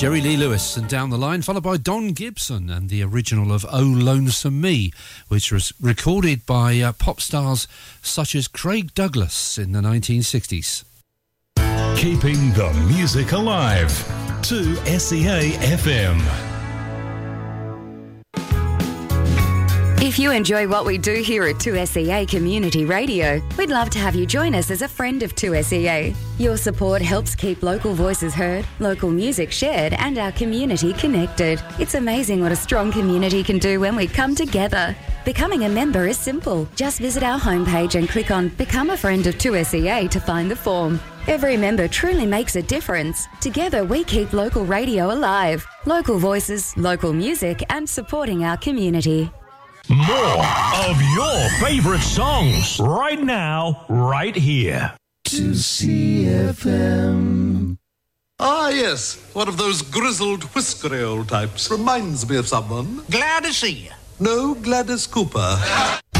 Jerry Lee Lewis and Down the Line, followed by Don Gibson and the original of Oh Lonesome Me, which was recorded by pop stars such as Craig Douglas in the 1960s. Keeping the music alive. 2SEA FM. If you enjoy what we do here at 2SEA Community Radio, we'd love to have you join us as a friend of 2SEA. Your support helps keep local voices heard, local music shared, and our community connected. It's amazing what a strong community can do when we come together. Becoming a member is simple. Just visit our homepage and click on Become a Friend of 2SEA to find the form. Every member truly makes a difference. Together we keep local radio alive. Local voices, local music, and supporting our community. More of your favourite songs right now, right here. 2CFM. Ah, yes. One of those grizzled, whiskery old types. Reminds me of someone. Glad to see you. No, Gladys Cooper.